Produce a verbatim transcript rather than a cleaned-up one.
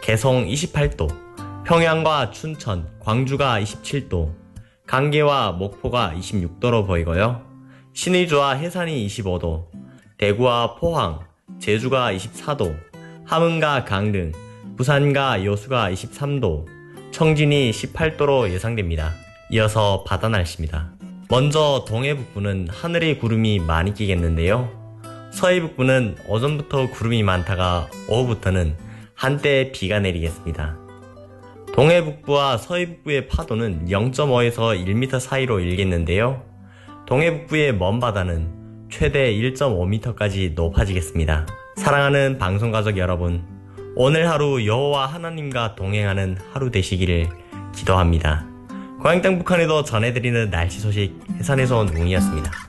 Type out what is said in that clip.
개성 이십팔 도, 평양과 춘천, 광주가 이십칠 도, 강계와 목포가 이십육 도로 보이고요. 신의주와 해산이 이십오 도, 대구와 포항, 제주가 이십사 도, 함흥과 강릉, 부산과 여수가 이십삼 도, 청진이 십팔 도로 예상됩니다. 이어서 바다 날씨입니다. 먼저 동해 북부는 하늘에 구름이 많이 끼겠는데요. 서해 북부는 오전부터 구름이 많다가 오후부터는 한때 비가 내리겠습니다. 동해 북부와 서해 북부의 파도는 영 점 오에서 일 미터 사이로 일겠는데요. 동해 북부의 먼 바다는 최대 일 점 오 미터까지 높아지겠습니다. 사랑하는 방송가족 여러분, 오늘 하루 여호와 하나님과 동행하는 하루 되시기를 기도합니다. 고향 땅 북한에도 전해드리는 날씨 소식 해산에서 온 웅이었습니다.